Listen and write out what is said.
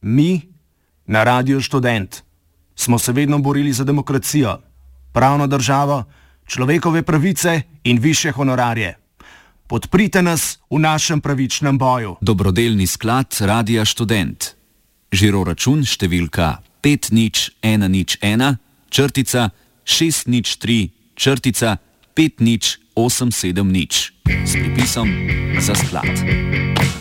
Mi, na Radiu Študent, smo se vedno borili za demokracijo, pravno državo, človekove pravice in višje honorarje. Podprite nas v našem pravičnem boju. Dobrodelni sklad Radia Študent. Žiro račun številka 5001 črtica 603 črtica 5087 s pripisom za sklad.